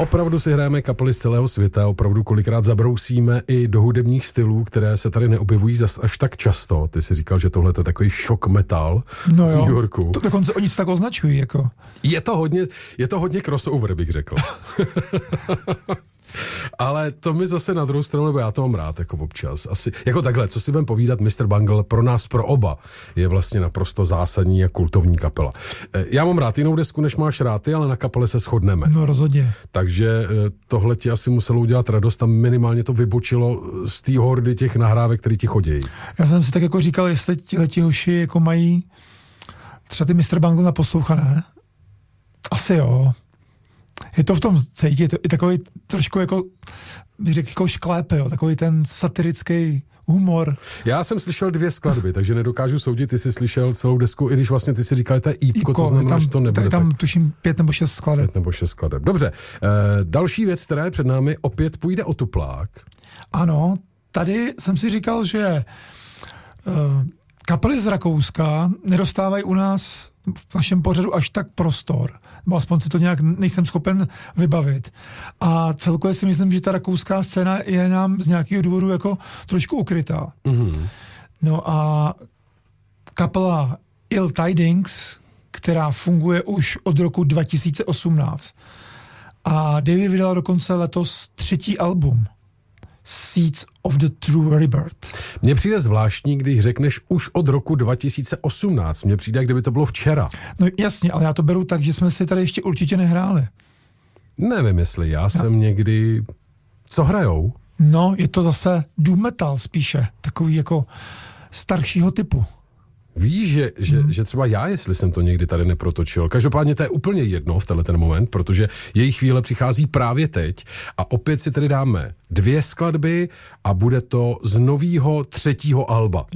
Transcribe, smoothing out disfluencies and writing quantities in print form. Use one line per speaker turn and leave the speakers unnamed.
Opravdu si hrajeme kapely z celého světa, opravdu kolikrát zabrousíme i do hudebních stylů, které se tady neobjevují až tak často. Ty jsi říkal, že tohle je takový shock metal z New Yorku.
To dokonce oni se tak označují. Jako.
Je to hodně crossover, bych řekl. Ale to mi zase na druhou stranu, nebo já to mám rád jako občas. Asi, jako takhle, co si budem povídat, Mr. Bungle pro nás, pro oba, je vlastně naprosto zásadní a kultovní kapela. Já mám rád jinou desku, než máš rád ty, ale na kapele se shodneme.
No rozhodně.
Takže tohle ti asi muselo udělat radost a minimálně to vybočilo z té hordy těch nahrávek, který ti chodějí.
Já jsem si tak jako říkal, jestli ti hoši jako mají třeba ty Mr. Bungle naposlouchané. Asi jo. Je to v tom cítit, i takový trošku jako, bych řekl, jako šklépe, jo, takový ten satirický humor.
Já jsem slyšel 2 skladby, takže nedokážu soudit, ty jsi slyšel celou desku, i když vlastně ty si říkal, že to je ípko, to znamená, že to nebude
tam tuším 5 nebo 6 skladeb.
5 nebo 6 skladeb. Dobře, další věc, která je před námi, opět půjde o tuplák.
Ano, tady jsem si říkal, že kapely z Rakouska nedostávají u nás v našem pořadu až tak prostor. Nebo aspoň si to nějak nejsem schopen vybavit. A celkově si myslím, že ta rakouská scéna je nám z nějakého důvodu jako trošku ukrytá. Mm-hmm. No a kapela Ill Tidings, která funguje už od roku 2018. A Davey vydala dokonce letos 3. album. Seeds of the True Rebirth.
Mně přijde zvláštní, když řekneš už od roku 2018. Mně přijde, kdyby to bylo včera.
No jasně, ale já to beru tak, že jsme si tady ještě určitě nehráli.
Nevím, jestli já jsem někdy... Co hrajou?
No, je to zase doom metal spíše. Takový jako staršího typu.
Víš, že třeba já, jestli jsem to někdy tady neprotočil. Každopádně to je úplně jedno v tenhle ten moment, protože její chvíle přichází právě teď a opět si tedy dáme 2 skladby a bude to z novýho 3. alba.